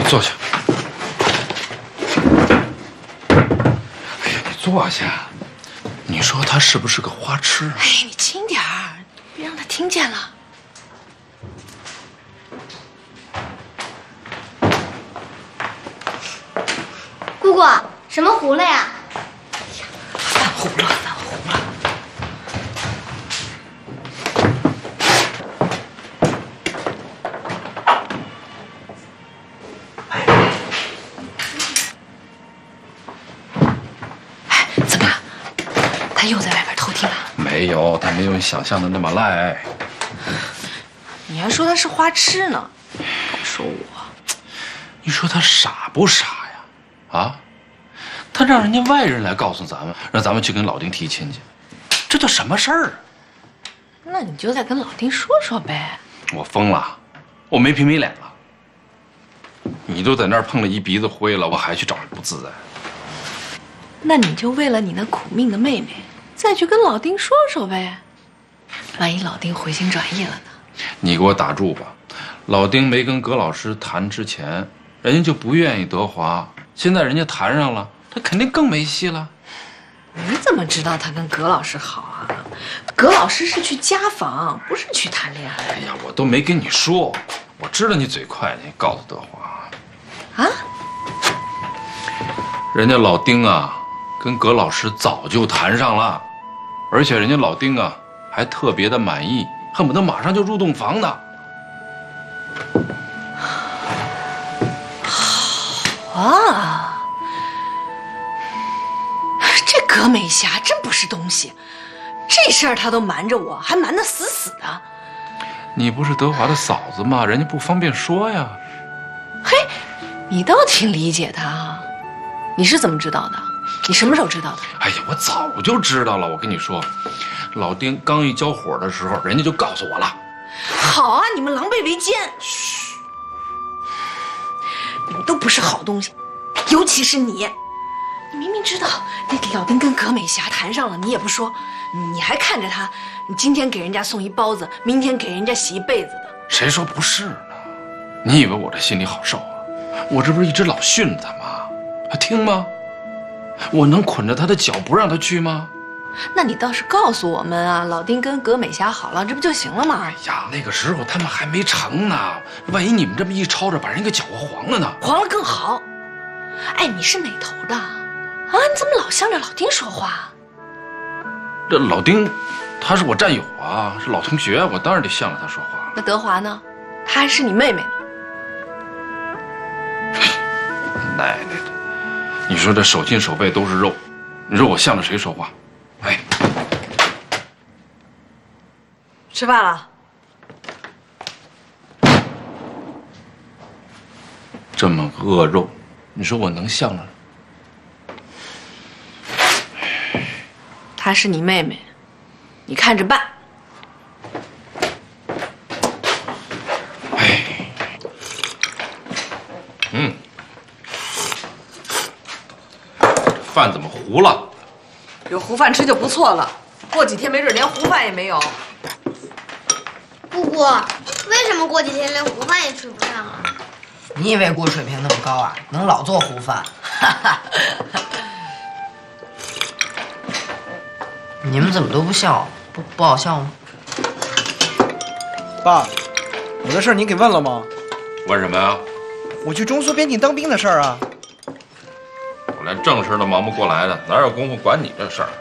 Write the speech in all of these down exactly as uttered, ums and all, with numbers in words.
坐下。哎呀，你坐下。你说他是不是个花痴？ 哎，你轻点儿，别让他听见了。 姑姑，什么糊了呀？ 犯糊了，犯糊了。哎，怎么了？他又在外边偷听了？ 没有，他没有你想象的那么赖。 你还说他是花痴呢，还说我。 你说他傻不傻呀？啊，他让人家外人来告诉咱们，让咱们去跟老丁提亲去，这叫什么事儿啊？ 那你就再跟老丁说说呗。 我疯了，我没皮没脸了。你都在那儿碰了一鼻子灰了，我还去找人不自在。 那你就为了你那苦命的妹妹，再去跟老丁说说呗。万一老丁回心转意了呢？ 你给我打住吧。老丁没跟葛老师谈之前，人家就不愿意德华，现在人家谈上了，他肯定更没戏了。 你怎么知道他跟葛老师好啊？葛老师是去家访，不是去谈恋爱。 哎呀，我都没跟你说，我知道你嘴快，你告诉德华。 啊？ 人家老丁啊，跟葛老师早就谈上了，而且人家老丁啊还特别的满意，恨不得马上就入洞房呢。 啊，这葛美霞真不是东西，这事儿她都瞒着我，还瞒得死死的。 你不是德华的嫂子吗？人家不方便说呀。 嘿，你倒挺理解她啊。你是怎么知道的？你什么时候知道的？ 哎呀，我早就知道了。我跟你说，老丁刚一交火的时候，人家就告诉我了。 好啊，你们狼狈为奸。嘘。你们都不是好东西，尤其是你。你明明知道那个老丁跟葛美霞谈上了，你也不说，你还看着他，你今天给人家送一包子，明天给人家洗一被子的。 谁说不是呢？你以为我这心里好受啊？我这不是一直老训他吗？他听吗？我能捆着他的脚不让他去吗？ 那你倒是告诉我们啊，老丁跟葛美霞好了，这不就行了吗？ 哎呀，那个时候他们还没成呢，万一你们这么一吵着，把人给搅和黄了呢？ 黄了更好。哎，你是哪头的？啊，你怎么老向着老丁说话？ 这老丁，他是我战友啊，是老同学，我当然得向着他说话。 那德华呢？她还是你妹妹呢。 奶奶的，你说这手心手背都是肉，你说我向着谁说话？哎， 吃饭了。 这么个恶肉，你说我能向着？ 她是你妹妹，你看着办。 哎，嗯，饭怎么糊了？ 有糊饭吃就不错了，过几天没准连糊饭也没有。 姑姑，为什么过几天连糊饭也吃不上啊？ 你以为锅水平那么高啊？能老做糊饭？你们怎么都不笑？不不好笑吗？ 爸，我的事儿您给问了吗？ 问什么呀？ 我去中苏边境当兵的事儿啊。 我连正事都忙不过来的，哪有功夫管你这事儿？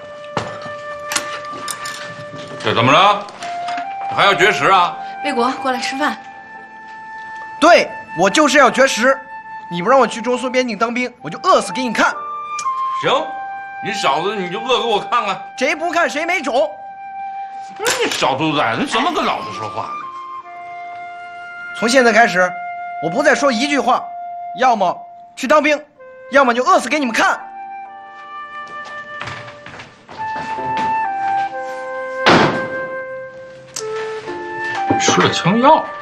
这怎么了？还要绝食啊？ 魏国，过来吃饭。 对，我就是要绝食。你不让我去中苏边境当兵，我就饿死给你看。 行，你小子你就饿给我看看。 谁不看谁没种。 你小兔崽子，你怎么跟老子说话呢？ 从现在开始，我不再说一句话，要么去当兵，要么就饿死给你们看。 吃了枪药。